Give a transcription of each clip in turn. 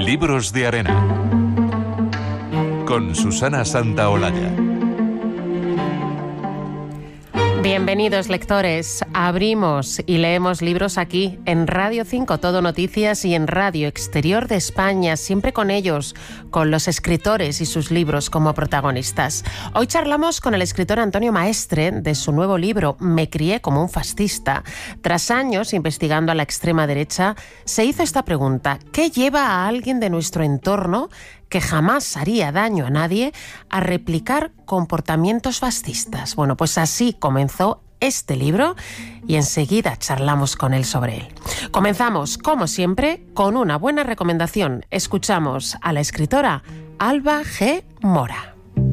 Libros de Arena con Susana Santaolalla. Bienvenidos, lectores. Abrimos y leemos libros aquí en Radio 5 Todo Noticias y en Radio Exterior de España, siempre con ellos, con los escritores y sus libros como protagonistas. Hoy charlamos con el escritor Antonio Maestre de su nuevo libro Me crié como un fascista. Tras años investigando a la extrema derecha, se hizo esta pregunta: ¿qué lleva a alguien de nuestro entorno, que jamás haría daño a nadie, a replicar comportamientos fascistas? Bueno, pues así comenzó este libro y enseguida charlamos con él sobre él. Comenzamos, como siempre, con una buena recomendación. Escuchamos a la escritora Alba G. Mora.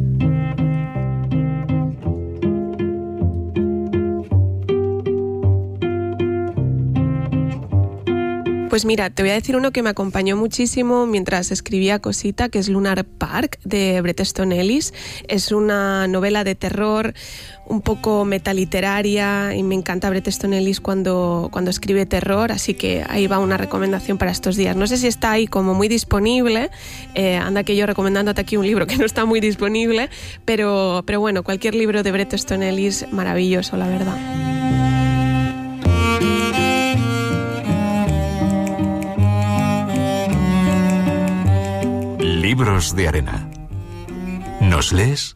Pues mira, te voy a decir uno que me acompañó muchísimo mientras escribía Cosita, que es Lunar Park, de Bret Easton Ellis. Es una novela de terror, un poco metaliteraria, y me encanta Bret Easton Ellis cuando escribe terror, así que ahí va una recomendación para estos días. No sé si está ahí como muy disponible, anda que yo recomendándote aquí un libro que no está muy disponible, pero bueno, cualquier libro de Bret Easton Ellis, maravilloso, la verdad. Libros de Arena. ¿Nos lees?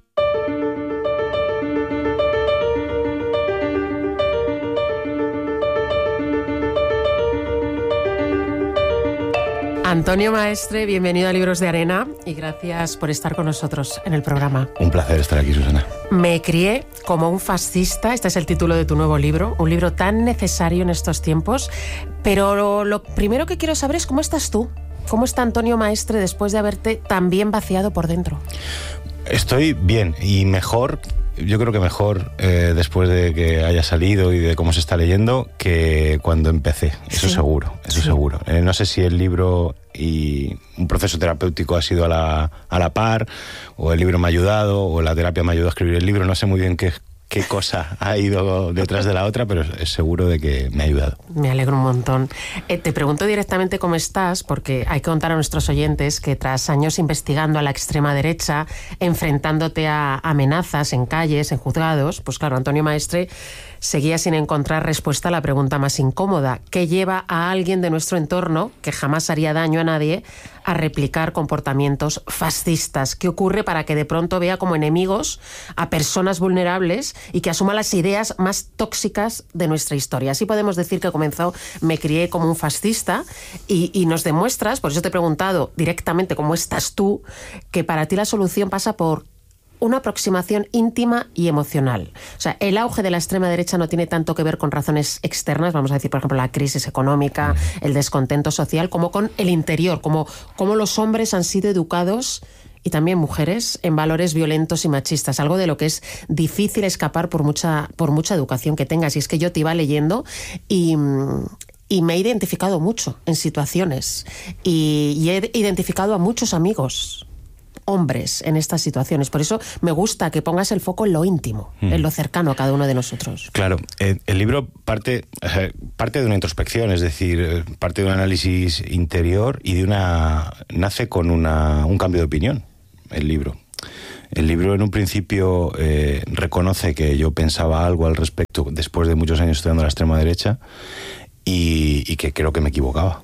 Antonio Maestre, bienvenido a Libros de Arena y gracias por estar con nosotros en el programa. Un placer estar aquí, Susana. Me crié como un fascista, este es el título de tu nuevo libro, un libro tan necesario en estos tiempos, pero lo primero que quiero saber es cómo estás tú. ¿Cómo está Antonio Maestre después de haberte tan bien vaciado por dentro? Estoy bien y mejor, yo creo que mejor después de que haya salido y de cómo se está leyendo que cuando empecé, eso sí, seguro, eso sí. Seguro. No sé si el libro y un proceso terapéutico ha sido a la par, o el libro me ha ayudado, o la terapia me ha ayudado a escribir el libro, no sé muy bien qué cosa ha ido detrás de la otra, pero es seguro de que me ha ayudado. Me alegro un montón. Te pregunto directamente cómo estás, porque hay que contar a nuestros oyentes que tras años investigando a la extrema derecha, enfrentándote a amenazas en calles, en juzgados, pues claro, Antonio Maestre seguía sin encontrar respuesta a la pregunta más incómoda: ¿qué lleva a alguien de nuestro entorno, que jamás haría daño a nadie, a replicar comportamientos fascistas? ¿Qué ocurre para que de pronto vea como enemigos a personas vulnerables y que asuma las ideas más tóxicas de nuestra historia? Así podemos decir que comenzó Me crié como un fascista y nos demuestras, por eso te he preguntado directamente cómo estás tú, que para ti la solución pasa por una aproximación íntima y emocional. O sea, el auge de la extrema derecha no tiene tanto que ver con razones externas, vamos a decir, por ejemplo, la crisis económica, el descontento social, como con el interior, como los hombres han sido educados, y también mujeres, en valores violentos y machistas, algo de lo que es difícil escapar por mucha educación que tengas. Y es que yo te iba leyendo y me he identificado mucho en situaciones y he identificado a muchos amigos, hombres, en estas situaciones. Por eso me gusta que pongas el foco en lo íntimo, en lo cercano a cada uno de nosotros. Claro, el libro parte de una introspección, es decir, parte de un análisis interior y nace con un cambio de opinión, el libro. El libro en un principio reconoce que yo pensaba algo al respecto después de muchos años estudiando la extrema derecha y que creo que me equivocaba.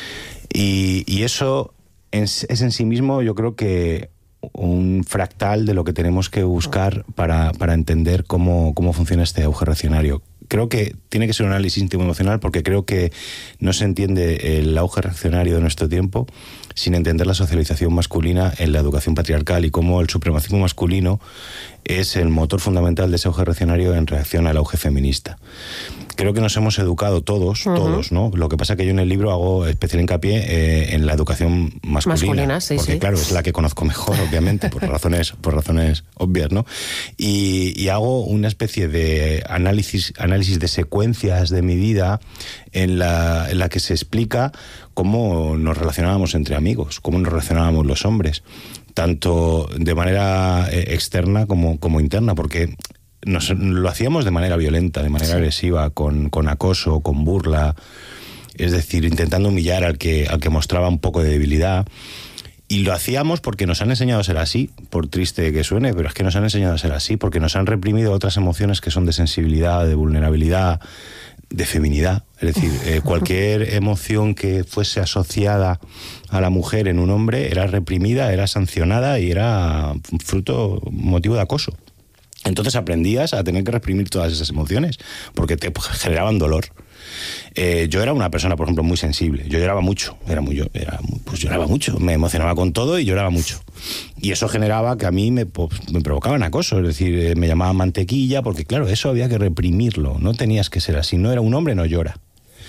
Y eso es en sí mismo, yo creo que un fractal de lo que tenemos que buscar para entender cómo funciona este auge reaccionario. Creo que tiene que ser un análisis íntimo emocional, porque creo que no se entiende el auge reaccionario de nuestro tiempo sin entender la socialización masculina en la educación patriarcal y cómo el supremacismo masculino es el motor fundamental de ese auge reaccionario en reacción al auge feminista. Creo que nos hemos educado todos, ¿no? Lo que pasa es que yo en el libro hago especial hincapié en la educación masculina, sí, porque sí. Claro, es la que conozco mejor, obviamente, por razones obvias, ¿no? Y hago una especie de análisis de secuencias de mi vida en la que se explica cómo nos relacionábamos entre amigos, cómo nos relacionábamos los hombres, tanto de manera externa como interna, porque lo hacíamos de manera violenta, de manera agresiva, con acoso, con burla. es decir, intentando humillar al que mostraba un poco de debilidad. Y lo hacíamos porque nos han enseñado a ser así, por triste que suene, pero es que nos han enseñado a ser así, porque nos han reprimido otras emociones que son de sensibilidad, de vulnerabilidad, de feminidad. Es decir, cualquier emoción que fuese asociada a la mujer en un hombre era reprimida, era sancionada y era motivo de acoso. Entonces aprendías a tener que reprimir todas esas emociones, porque te generaban dolor. Yo era una persona, por ejemplo, muy sensible. Yo lloraba mucho, lloraba mucho, me emocionaba con todo y lloraba mucho. Y eso generaba que a mí me provocaban acoso, es decir, me llamaban mantequilla, porque claro, eso había que reprimirlo, no tenías que ser así, no era un hombre, no llora.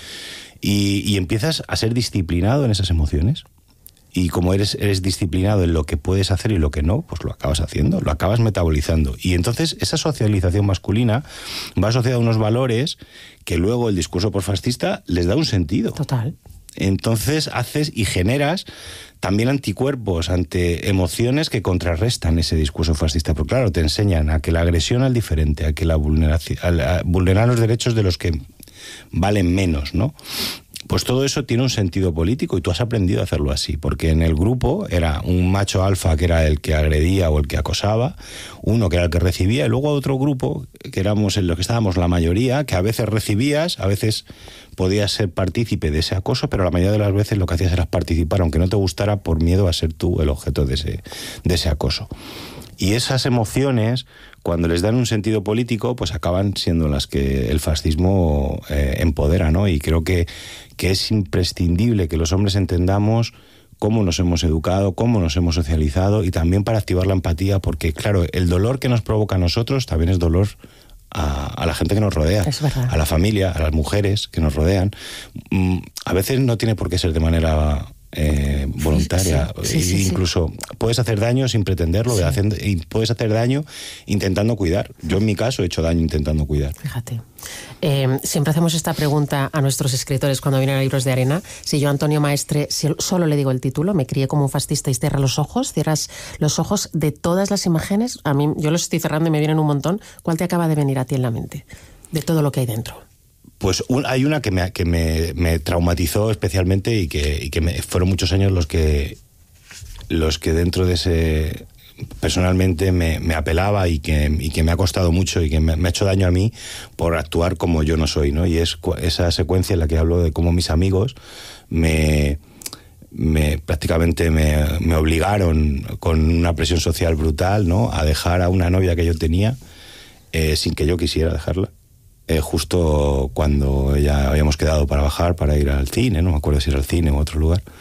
Y empiezas a ser disciplinado en esas emociones. Y como eres disciplinado en lo que puedes hacer y lo que no, pues lo acabas haciendo, lo acabas metabolizando. Y entonces esa socialización masculina va asociada a unos valores que luego el discurso posfascista les da un sentido. Total. Entonces haces y generas también anticuerpos ante emociones que contrarrestan ese discurso fascista. Porque claro, te enseñan a que la agresión al diferente, a que la vulneración, a vulnerar los derechos de los que valen menos, ¿no? Pues todo eso tiene un sentido político y tú has aprendido a hacerlo así, porque en el grupo era un macho alfa que era el que agredía o el que acosaba, uno que era el que recibía, y luego otro grupo, que éramos en los que estábamos la mayoría, que a veces recibías, a veces podías ser partícipe de ese acoso, pero la mayoría de las veces lo que hacías era participar, aunque no te gustara, por miedo a ser tú el objeto de ese acoso. Y esas emociones, cuando les dan un sentido político, pues acaban siendo las que el fascismo empodera, ¿no? Y creo que es imprescindible que los hombres entendamos cómo nos hemos educado, cómo nos hemos socializado, y también para activar la empatía, porque claro, el dolor que nos provoca a nosotros también es dolor a la gente que nos rodea, a la familia, a las mujeres que nos rodean. A veces no tiene por qué ser de manera voluntaria. Sí. Incluso puedes hacer daño sin pretenderlo, y puedes hacer daño intentando cuidar. Yo en mi caso he hecho daño intentando cuidar. Fíjate. Siempre hacemos esta pregunta a nuestros escritores cuando vienen a Libros de Arena. Si yo, Antonio Maestre, solo le digo el título, me crié como un fascista, y cierras los ojos de todas las imágenes, a mí, yo los estoy cerrando y me vienen un montón, ¿cuál te acaba de venir a ti en la mente? De todo lo que hay dentro. Pues hay una que me traumatizó especialmente y que fueron muchos años los que dentro de ese personalmente me apelaba y que me ha costado mucho y que me ha hecho daño a mí por actuar como yo no soy, ¿no? Y es esa secuencia en la que hablo de cómo mis amigos prácticamente me obligaron con una presión social brutal, ¿no?, a dejar a una novia que yo tenía sin que yo quisiera dejarla. Justo cuando ya habíamos quedado para bajar, para ir al cine, no me acuerdo si era al cine o a otro lugar,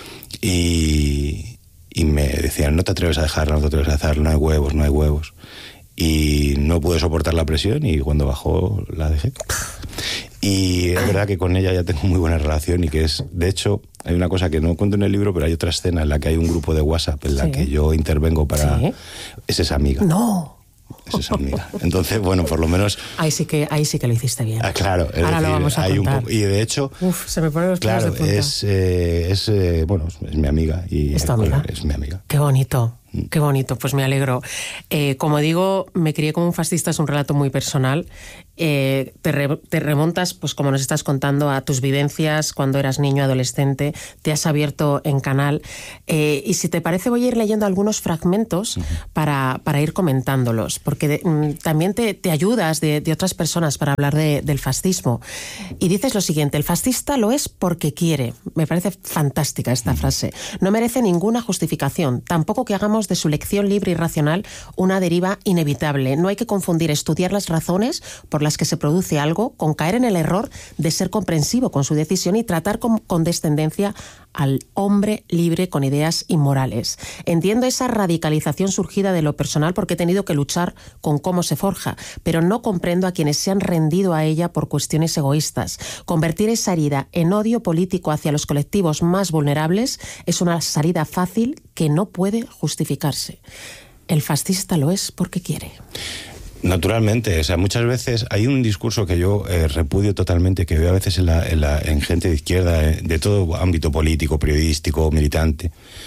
y me decían, no te atreves a dejarla, no hay huevos, y no pude soportar la presión y cuando bajó la dejé. Y es verdad que con ella ya tengo muy buena relación y que es, de hecho, hay una cosa que no cuento en el libro, pero hay otra escena en la que hay un grupo de WhatsApp en la que yo intervengo para... ¿Sí? Es esa amiga. ¡No! Es esa amiga. Entonces, bueno, por lo menos... Ahí sí que lo hiciste bien. Claro. Ahora lo vamos a contar. Y de hecho... se me ponen los pelos de punta. Es mi amiga. ¿Es tu amiga? Es mi amiga. Qué bonito. Qué bonito, pues me alegro. Como digo, me crié como un fascista, es un relato muy personal. Te remontas, pues como nos estás contando, a tus vivencias cuando eras niño, adolescente, te has abierto en canal. Y si te parece, voy a ir leyendo algunos fragmentos para ir comentándolos, porque también te ayudas de otras personas para hablar del fascismo. Y dices lo siguiente: el fascista lo es porque quiere. Me parece fantástica esta frase. No merece ninguna justificación, tampoco que hagamos de su elección libre y racional una deriva inevitable. No hay que confundir estudiar las razones por las que se produce algo con caer en el error de ser comprensivo con su decisión y tratar con condescendencia al hombre libre con ideas inmorales. Entiendo esa radicalización surgida de lo personal porque he tenido que luchar con cómo se forja, pero no comprendo a quienes se han rendido a ella por cuestiones egoístas. Convertir esa herida en odio político hacia los colectivos más vulnerables es una salida fácil que no puede justificarse. El fascista lo es porque quiere. Naturalmente, o sea, muchas veces hay un discurso que yo repudio totalmente, que veo a veces en gente de izquierda, de todo ámbito político, periodístico, militante,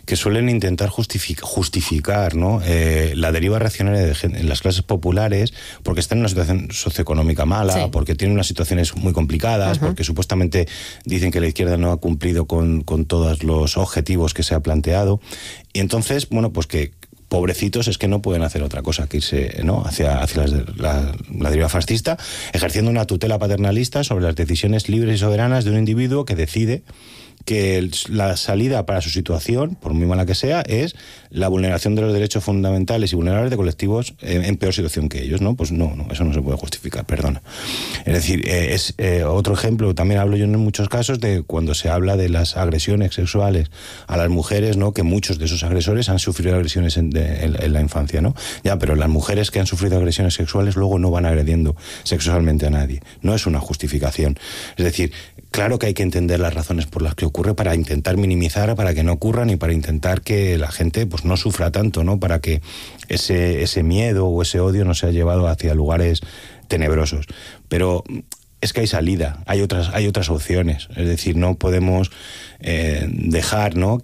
que suelen intentar justificar, ¿no? La deriva reaccionaria en las clases populares porque están en una situación socioeconómica mala, porque tienen unas situaciones muy complicadas, porque supuestamente dicen que la izquierda no ha cumplido con todos los objetivos que se ha planteado. Y entonces, bueno, pues que pobrecitos es que no pueden hacer otra cosa que irse, ¿no?, hacia la deriva fascista, ejerciendo una tutela paternalista sobre las decisiones libres y soberanas de un individuo que decide que la salida para su situación, por muy mala que sea, es la vulneración de los derechos fundamentales y vulnerables de colectivos en peor situación que ellos, ¿no? Pues no, eso no se puede justificar, perdona. Es decir, es otro ejemplo, también hablo yo en muchos casos de cuando se habla de las agresiones sexuales a las mujeres, ¿no?, que muchos de esos agresores han sufrido agresiones en la infancia, ¿no? Ya, pero las mujeres que han sufrido agresiones sexuales luego no van agrediendo sexualmente a nadie. No es una justificación. Es decir, claro que hay que entender las razones por las que ocurre para intentar minimizar, para que no ocurran y para intentar que la gente pues no sufra tanto, ¿no? Para que ese miedo o ese odio no sea llevado hacia lugares tenebrosos. Pero es que hay salida, hay otras opciones. Es decir, no podemos dejar, ¿no?,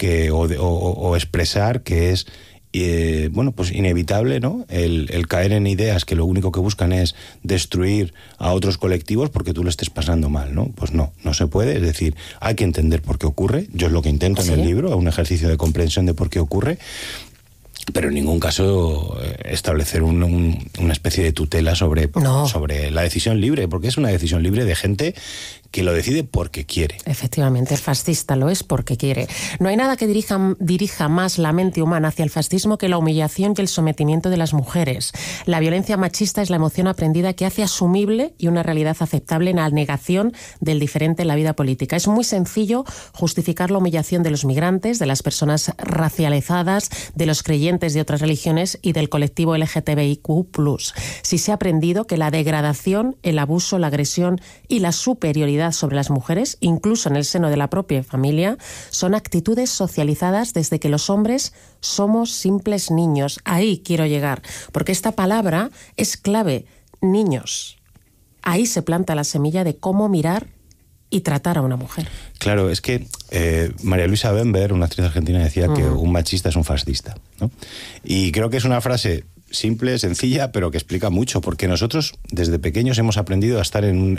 o expresar que es bueno, pues inevitable, ¿no?, el caer en ideas que lo único que buscan es destruir a otros colectivos porque tú lo estés pasando mal, ¿no? Pues no se puede. Es decir, hay que entender por qué ocurre. Yo es lo que intento en el libro, un ejercicio de comprensión de por qué ocurre, pero en ningún caso establecer una especie de tutela sobre la decisión libre, porque es una decisión libre de gente que lo decide porque quiere. Efectivamente, el fascista lo es porque quiere. No hay nada que dirija más la mente humana hacia el fascismo que la humillación y el sometimiento de las mujeres. La violencia machista es la emoción aprendida que hace asumible y una realidad aceptable en la negación del diferente en la vida política. Es muy sencillo justificar la humillación de los migrantes, de las personas racializadas, de los creyentes de otras religiones y del colectivo LGTBIQ+. Si se ha aprendido que la degradación, el abuso, la agresión y la superioridad sobre las mujeres, incluso en el seno de la propia familia, son actitudes socializadas desde que los hombres somos simples niños. Ahí quiero llegar, porque esta palabra es clave, niños. Ahí se planta la semilla de cómo mirar y tratar a una mujer. Claro, es que María Luisa Bember, una actriz argentina, decía que un machista es un fascista, ¿no? Y creo que es una frase simple, sencilla, pero que explica mucho, porque nosotros desde pequeños hemos aprendido a estar en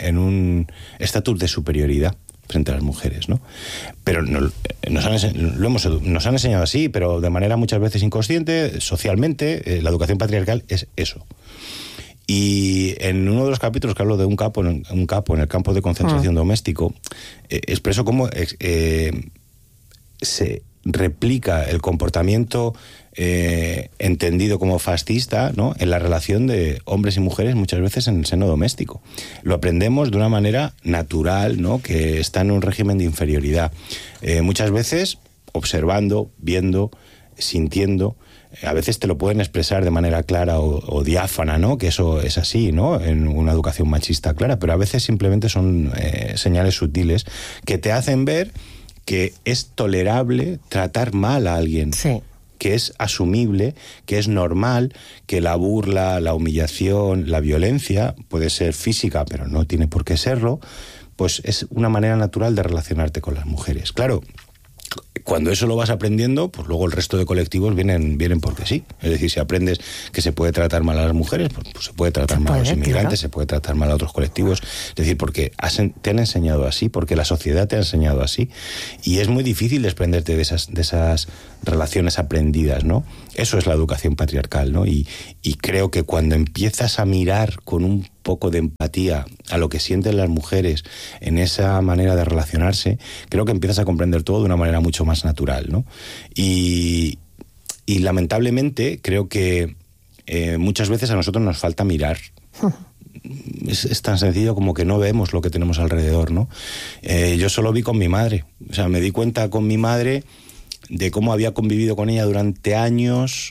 un estatus de superioridad frente a las mujeres, ¿no? Pero nos han enseñado así, pero de manera muchas veces inconsciente, socialmente. La educación patriarcal es eso. Y en uno de los capítulos que hablo de un capo en el campo de concentración doméstico, expreso cómo se replica el comportamiento entendido como fascista, ¿no?, en la relación de hombres y mujeres muchas veces en el seno doméstico. Lo aprendemos de una manera natural, ¿no?, que está en un régimen de inferioridad. Muchas veces observando, viendo, sintiendo. A veces te lo pueden expresar de manera clara o diáfana, ¿no?, que eso es así, ¿no?, en una educación machista clara, pero a veces simplemente son señales sutiles que te hacen ver que es tolerable tratar mal a alguien. Sí. Que es asumible, que es normal, que la burla, la humillación, la violencia, puede ser física, pero no tiene por qué serlo, pues es una manera natural de relacionarte con las mujeres. Claro, cuando eso lo vas aprendiendo, pues luego el resto de colectivos vienen porque sí. Es decir, si aprendes que se puede tratar mal a las mujeres, pues se puede tratar mal a los inmigrantes, claro. Se puede tratar mal a otros colectivos. Es decir, porque te han enseñado así, porque la sociedad te ha enseñado así. Y es muy difícil desprenderte de esas relaciones aprendidas, ¿no? Eso es la educación patriarcal, ¿no? Y creo que cuando empiezas a mirar con un poco de empatía a lo que sienten las mujeres en esa manera de relacionarse, creo que empiezas a comprender todo de una manera mucho más natural, ¿no? Y lamentablemente creo que muchas veces a nosotros nos falta mirar. Es tan sencillo como que no vemos lo que tenemos alrededor, ¿no? Yo solo vi con mi madre. O sea, me di cuenta con mi madre de cómo había convivido con ella durante años.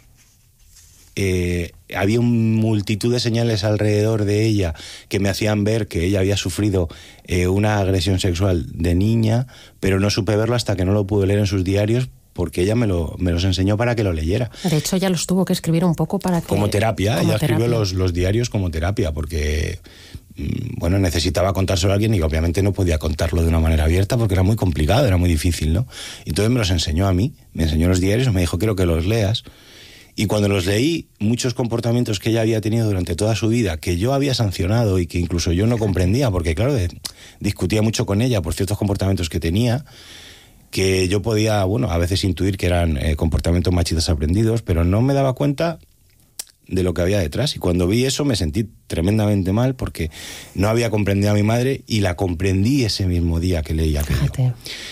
Había una multitud de señales alrededor de ella que me hacían ver que ella había sufrido una agresión sexual de niña, pero no supe verlo hasta que no lo pude leer en sus diarios, porque ella me los enseñó para que lo leyera. De hecho, ella los tuvo que escribir un poco para que... Como terapia, ella escribió los diarios como terapia, porque bueno, necesitaba contárselo a alguien y obviamente no podía contarlo de una manera abierta porque era muy complicado, era muy difícil, ¿no? Entonces me los enseñó a mí, me enseñó los diarios, me dijo, quiero que los leas. Y cuando los leí, muchos comportamientos que ella había tenido durante toda su vida, que yo había sancionado y que incluso yo no comprendía, porque claro, discutía mucho con ella por ciertos comportamientos que tenía, que yo podía, bueno, a veces intuir que eran comportamientos machistas aprendidos, pero no me daba cuenta de lo que había detrás. Y cuando vi eso me sentí tremendamente mal porque no había comprendido a mi madre y la comprendí ese mismo día que leí aquello.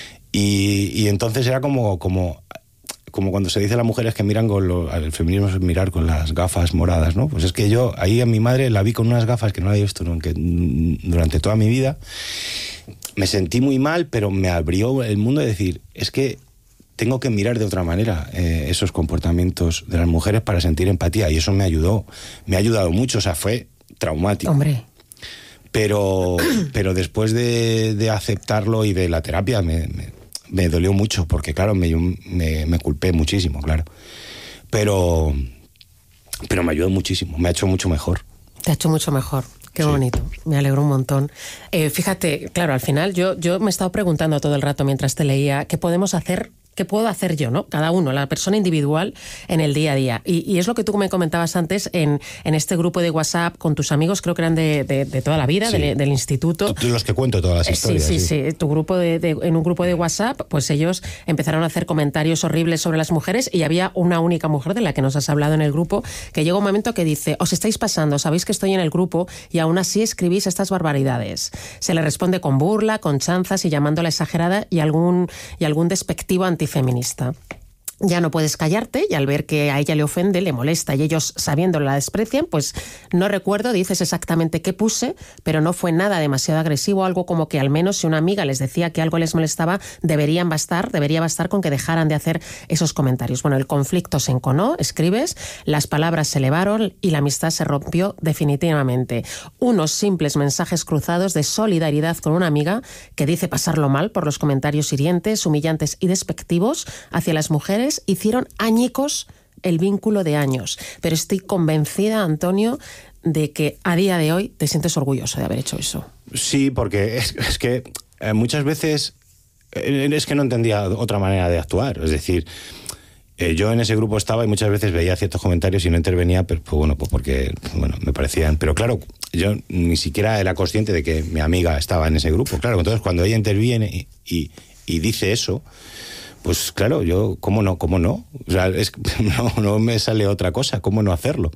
Y entonces era como cuando se dice a las mujeres que miran el feminismo es mirar con las gafas moradas, ¿no? Pues es que yo ahí a mi madre la vi con unas gafas que no la había visto durante toda mi vida. Me sentí muy mal, pero me abrió el mundo de decir, es que tengo que mirar de otra manera esos comportamientos de las mujeres para sentir empatía, y eso me ha ayudado mucho, o sea, fue traumático. Hombre. Pero después de aceptarlo y de la terapia me dolió mucho, porque claro, me culpé muchísimo, claro. Pero me ayudó muchísimo, me ha hecho mucho mejor. Te ha hecho mucho mejor. Qué bonito, me alegro un montón. Fíjate, claro, al final yo me he estado preguntando todo el rato mientras te leía, ¿qué podemos hacer? ¿Qué puedo hacer yo, no? Cada uno, la persona individual en el día a día. Y es lo que tú me comentabas antes en este grupo de WhatsApp con tus amigos, creo que eran de toda la vida, del instituto. Tú los que cuento todas las historias. Sí. Tu grupo en un grupo de WhatsApp, pues ellos empezaron a hacer comentarios horribles sobre las mujeres y había una única mujer de la que nos has hablado en el grupo, que llega un momento que dice, os estáis pasando, sabéis que estoy en el grupo y aún así escribís estas barbaridades. Se le responde con burla, con chanzas y llamándola exagerada y algún despectivo antifeminista. Ya no puedes callarte y al ver que a ella le ofende, le molesta y ellos sabiéndolo la desprecian, pues no recuerdo, dices exactamente qué puse, pero no fue nada demasiado agresivo, algo como que al menos si una amiga les decía que algo les molestaba, debería bastar con que dejaran de hacer esos comentarios. Bueno, el conflicto se enconó, escribes, las palabras se elevaron y la amistad se rompió definitivamente. Unos simples mensajes cruzados de solidaridad con una amiga que dice pasarlo mal por los comentarios hirientes, humillantes y despectivos hacia las mujeres hicieron añicos el vínculo de años. Pero estoy convencida, Antonio, de que a día de hoy te sientes orgulloso de haber hecho eso. Sí, porque es que muchas veces es que no entendía otra manera de actuar. Es decir, yo en ese grupo estaba y muchas veces veía ciertos comentarios y no intervenía, pues porque me parecían... Pero claro, yo ni siquiera era consciente de que mi amiga estaba en ese grupo. Claro, entonces cuando ella interviene y dice eso... Pues claro, yo, ¿cómo no? O sea, no me sale otra cosa, ¿cómo no hacerlo?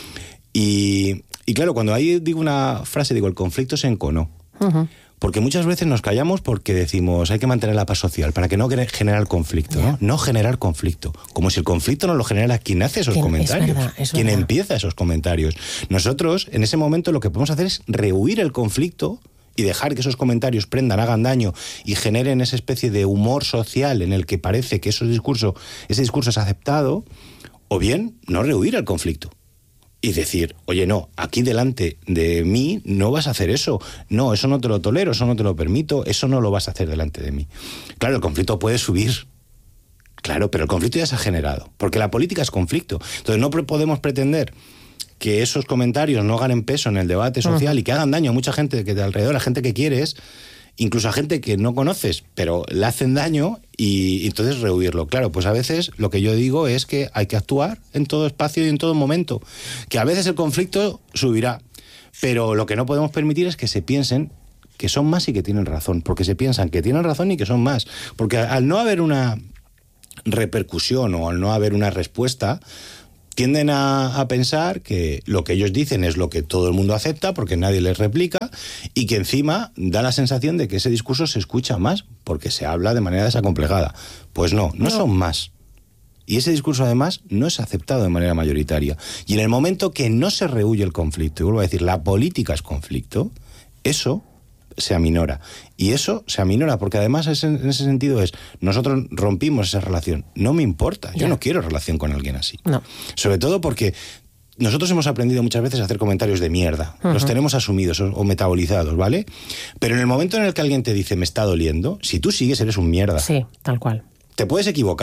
Y claro, cuando ahí digo una frase, digo, el conflicto se enconó. Uh-huh. Porque muchas veces nos callamos porque decimos, hay que mantener la paz social para que no generar conflicto, ¿no? No generar conflicto. Como si el conflicto no lo generara quien hace esos comentarios. Quien empieza esos comentarios. Nosotros, en ese momento, lo que podemos hacer es rehuir el conflicto y dejar que esos comentarios prendan, hagan daño y generen esa especie de humor social en el que parece que ese discurso es aceptado, o bien no rehuir el conflicto y decir, oye, no, aquí delante de mí no vas a hacer eso, no, eso no te lo tolero, eso no te lo permito, eso no lo vas a hacer delante de mí. Claro, el conflicto puede subir, claro, pero el conflicto ya se ha generado, porque la política es conflicto. Entonces no podemos pretender que esos comentarios no ganen peso en el debate social y que hagan daño a mucha gente que de alrededor, a gente que quieres, incluso a gente que no conoces, pero le hacen daño y entonces rehuirlo. Claro, pues a veces lo que yo digo es que hay que actuar en todo espacio y en todo momento. Que a veces el conflicto subirá, pero lo que no podemos permitir es que se piensen que son más y que tienen razón, porque se piensan que tienen razón y que son más. Porque al no haber una repercusión o al no haber una respuesta, tienden a pensar que lo que ellos dicen es lo que todo el mundo acepta porque nadie les replica y que encima da la sensación de que ese discurso se escucha más porque se habla de manera desacomplejada. Pues no son más. Y ese discurso además no es aceptado de manera mayoritaria. Y en el momento que no se rehuye el conflicto, y vuelvo a decir, la política es conflicto, eso se aminora. Y eso se aminora porque además en ese sentido nosotros rompimos esa relación. No me importa, yo no quiero relación con alguien así. No. Sobre todo porque nosotros hemos aprendido muchas veces a hacer comentarios de mierda. Uh-huh. Los tenemos asumidos o metabolizados, ¿vale? Pero en el momento en el que alguien te dice me está doliendo, si tú sigues eres un mierda. Sí, tal cual. Te puedes equivocar,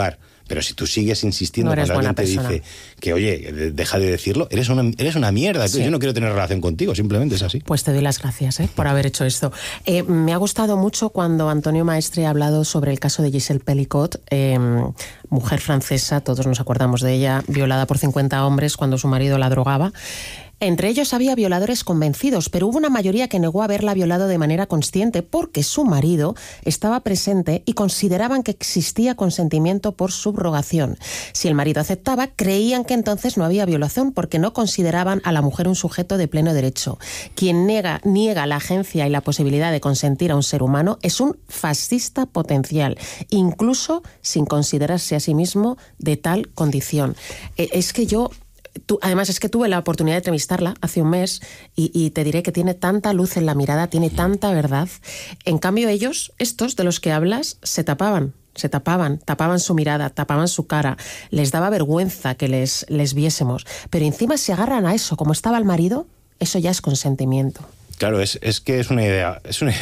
Pero si tú sigues insistiendo No eres cuando alguien te buena dice que, oye, deja de decirlo, eres una mierda. Sí. Yo no quiero tener relación contigo, simplemente es así. Pues te doy las gracias por haber hecho esto. Me ha gustado mucho cuando Antonio Maestre ha hablado sobre el caso de Gisèle Pelicot, mujer francesa, todos nos acordamos de ella, violada por 50 hombres cuando su marido la drogaba. Entre ellos había violadores convencidos, pero hubo una mayoría que negó haberla violado de manera consciente porque su marido estaba presente y consideraban que existía consentimiento por subrogación. Si el marido aceptaba, creían que entonces no había violación porque no consideraban a la mujer un sujeto de pleno derecho. Quien niega la agencia y la posibilidad de consentir a un ser humano es un fascista potencial, incluso sin considerarse a sí mismo de tal condición. Es que yo... Además, es que tuve la oportunidad de entrevistarla hace un mes y te diré que tiene tanta luz en la mirada, tiene tanta verdad. En cambio, estos de los que hablas, se tapaban su mirada, tapaban su cara, les daba vergüenza que les viésemos. Pero encima se agarran a eso, como estaba el marido, eso ya es consentimiento. Claro, es que es una idea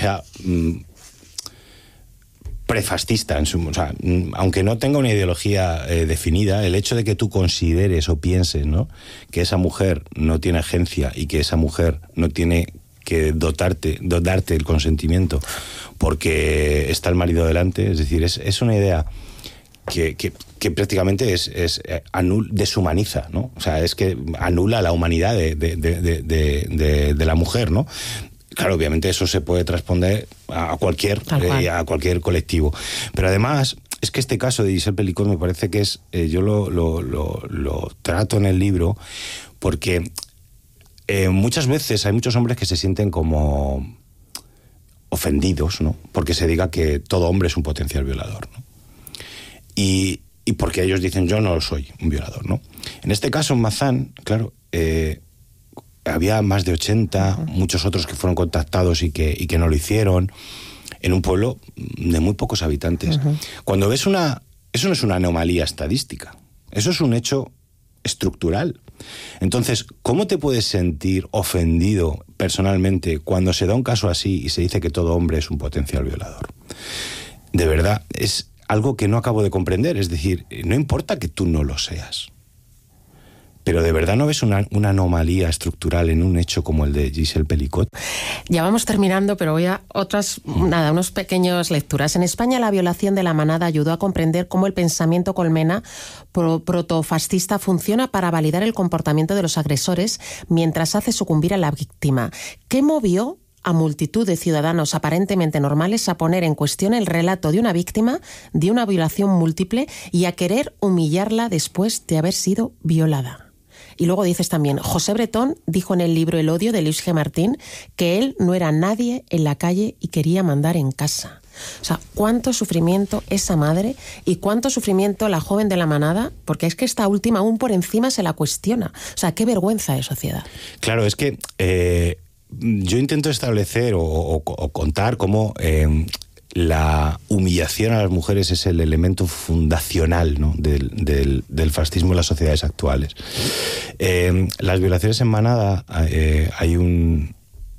prefascista, o sea, aunque no tenga una ideología definida, el hecho de que tú consideres o pienses, ¿no?, que esa mujer no tiene agencia y que esa mujer no tiene que darte el consentimiento porque está el marido delante, es decir, es una idea que prácticamente deshumaniza, ¿no? O sea, es que anula la humanidad de la mujer, ¿no? Claro, obviamente eso se puede transponder a cualquier colectivo. Pero además, es que este caso de Gisèle Pelicot me parece que es... yo lo trato en el libro porque muchas veces hay muchos hombres que se sienten como ofendidos, ¿no?, porque se diga que todo hombre es un potencial violador, ¿no? Y porque ellos dicen, yo no soy un violador, ¿no? En este caso, en Mazán, claro... había más de 80, muchos otros que fueron contactados y que no lo hicieron, en un pueblo de muy pocos habitantes. Cuando ves eso no es una anomalía estadística, eso es un hecho estructural. Entonces, ¿cómo te puedes sentir ofendido personalmente cuando se da un caso así y se dice que todo hombre es un potencial violador? De verdad, es algo que no acabo de comprender, es decir, no importa que tú no lo seas. Pero ¿de verdad no ves una anomalía estructural en un hecho como el de Gisèle Pelicot? Ya vamos terminando, pero voy a unos pequeños lecturas. En España, la violación de la manada ayudó a comprender cómo el pensamiento colmena protofascista funciona para validar el comportamiento de los agresores mientras hace sucumbir a la víctima. ¿Qué movió a multitud de ciudadanos aparentemente normales a poner en cuestión el relato de una víctima de una violación múltiple y a querer humillarla después de haber sido violada? Y luego dices también, José Bretón dijo en el libro El odio de Luis G. Martín que él no era nadie en la calle y quería mandar en casa. O sea, cuánto sufrimiento esa madre y cuánto sufrimiento la joven de la manada, porque es que esta última aún por encima se la cuestiona. O sea, qué vergüenza de sociedad. Claro, es que yo intento establecer o contar cómo... la humillación a las mujeres es el elemento fundacional, ¿no?, del fascismo en las sociedades actuales. Las violaciones en manada, hay un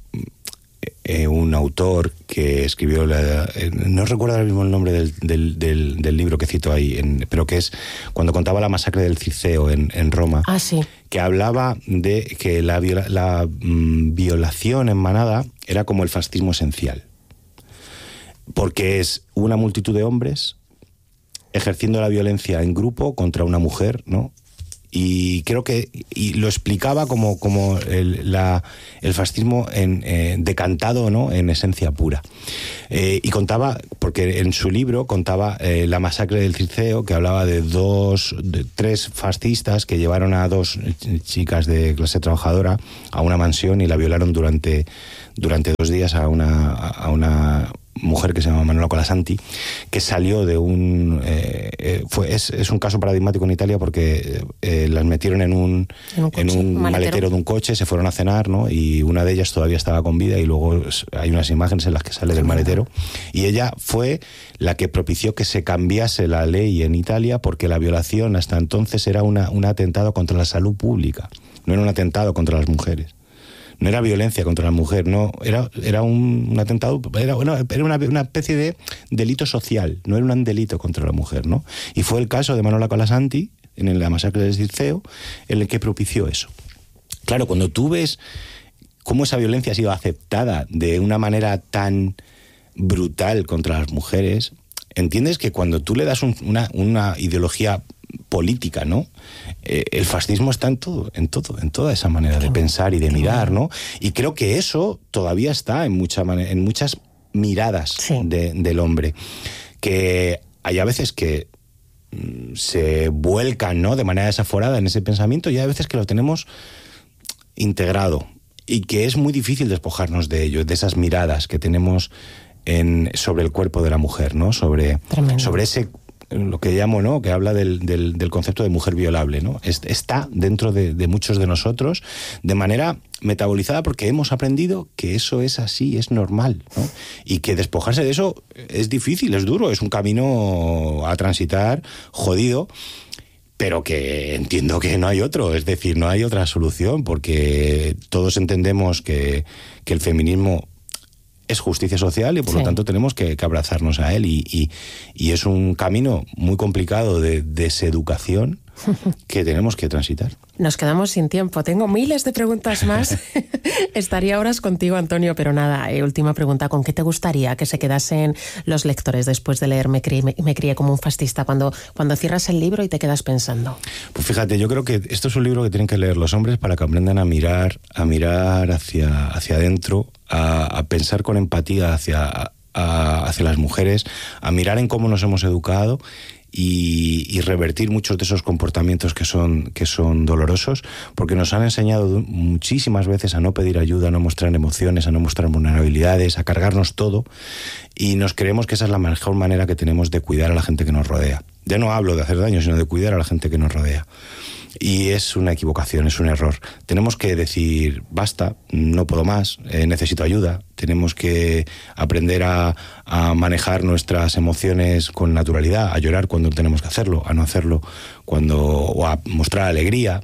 autor que escribió, no recuerdo ahora mismo el nombre del libro que cito ahí, pero que es cuando contaba la masacre del Circeo en Roma. Ah, sí. Que hablaba de que la violación en manada era como el fascismo esencial. Porque es una multitud de hombres ejerciendo la violencia en grupo contra una mujer, ¿no? Y creo que lo explicaba como el fascismo decantado, ¿no?, en esencia pura. Y contaba, porque en su libro contaba la masacre del Circeo, que hablaba de tres fascistas que llevaron a dos chicas de clase trabajadora a una mansión y la violaron durante 2 días a una mujer que se llama Manuela Colasanti, que salió de es un caso paradigmático en Italia porque las metieron en un maletero de un coche, se fueron a cenar, ¿no?, y una de ellas todavía estaba con vida y luego hay unas imágenes en las que sale del maletero, y ella fue la que propició que se cambiase la ley en Italia, porque la violación hasta entonces era un atentado contra la salud pública, no era un atentado contra las mujeres. no era violencia contra la mujer, no, era un atentado, era una especie de delito social, no era un delito contra la mujer, ¿no? Y fue el caso de Manola Colasanti, en la masacre de Dirceu, en el que propició eso. Claro, cuando tú ves cómo esa violencia ha sido aceptada de una manera tan brutal contra las mujeres, entiendes que cuando tú le das una ideología política, ¿no? El fascismo está en toda esa manera de pensar y de mirar, ¿no? Y creo que eso todavía está en muchas miradas del hombre, que hay a veces que se vuelcan, ¿no?, de manera desaforada en ese pensamiento, y hay veces que lo tenemos integrado, y que es muy difícil despojarnos de ello, de esas miradas que tenemos sobre el cuerpo de la mujer, ¿no? Sobre ese, lo que llamo, ¿no?, que habla del concepto de mujer violable, ¿no? Está dentro de muchos de nosotros de manera metabolizada, porque hemos aprendido que eso es así, es normal, ¿no? Y que despojarse de eso es difícil, es duro, es un camino a transitar jodido, pero que entiendo que no hay otro, es decir, no hay otra solución, porque todos entendemos que el feminismo es justicia social y por lo tanto tenemos que abrazarnos a él, y es un camino muy complicado de deseducación que tenemos que transitar. Nos quedamos sin tiempo. Tengo miles de preguntas más. Estaría horas contigo, Antonio, pero nada, última pregunta. ¿Con qué te gustaría que se quedasen los lectores después de leer Me crié como un fascista? Cuando cierras el libro y te quedas pensando. Pues fíjate, yo creo que esto es un libro que tienen que leer los hombres para que aprendan a mirar hacia adentro, a pensar con empatía hacia las mujeres, a mirar en cómo nos hemos educado y revertir muchos de esos comportamientos que son dolorosos, porque nos han enseñado muchísimas veces a no pedir ayuda, a no mostrar emociones, a no mostrar vulnerabilidades, a cargarnos todo, y nos creemos que esa es la mejor manera que tenemos de cuidar a la gente que nos rodea. Ya no hablo de hacer daño, sino de cuidar a la gente que nos rodea. Y es una equivocación, es un error. Tenemos que decir, basta, no puedo más, necesito ayuda. Tenemos que aprender a manejar nuestras emociones con naturalidad, a llorar cuando tenemos que hacerlo, a no hacerlo o a mostrar alegría.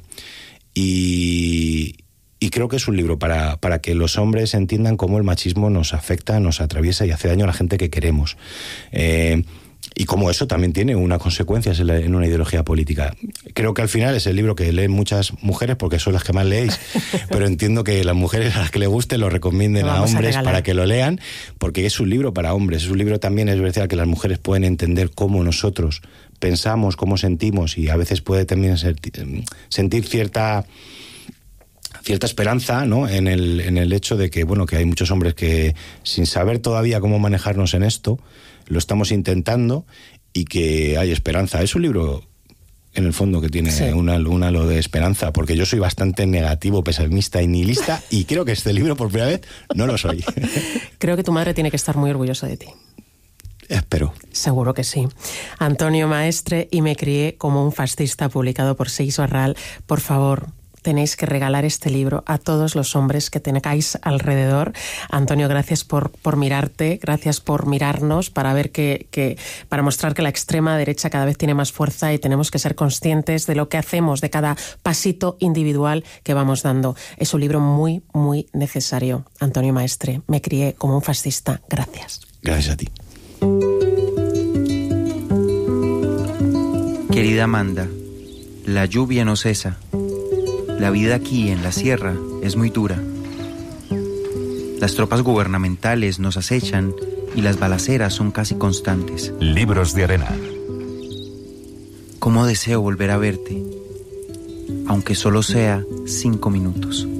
Y creo que es un libro para que los hombres entiendan cómo el machismo nos afecta, nos atraviesa y hace daño a la gente que queremos. Y como eso también tiene unas consecuencias en una ideología política. Creo que al final es el libro que leen muchas mujeres, porque son las que más leéis, pero entiendo que las mujeres a las que les guste lo recomienden a hombres para que lo lean, porque es un libro para hombres. Es un libro también, es verdad, que las mujeres pueden entender cómo nosotros pensamos, cómo sentimos, y a veces puede también sentir cierta esperanza, ¿no?, en el hecho de que, bueno, que hay muchos hombres que, sin saber todavía cómo manejarnos en esto, lo estamos intentando, y que hay esperanza. Es un libro, en el fondo, que tiene un halo de esperanza, porque yo soy bastante negativo, pesimista y nihilista, y creo que este libro, por primera vez, no lo soy. Creo que tu madre tiene que estar muy orgullosa de ti. Espero. Seguro que sí. Antonio Maestre, Y me crié como un fascista, publicado por Seix Barral. Por favor, tenéis que regalar este libro a todos los hombres que tengáis alrededor. Antonio, gracias por mirarte, gracias por mirarnos, para ver para mostrar que la extrema derecha cada vez tiene más fuerza, y tenemos que ser conscientes de lo que hacemos, de cada pasito individual que vamos dando. Es un libro muy, muy necesario. Antonio Maestre, Me crié como un fascista. Gracias. Gracias a ti. Querida Amanda, la lluvia no cesa. La vida aquí en la sierra es muy dura. Las tropas gubernamentales nos acechan y las balaceras son casi constantes. Libros de Arena. ¿Cómo deseo volver a verte? Aunque solo sea 5 minutos.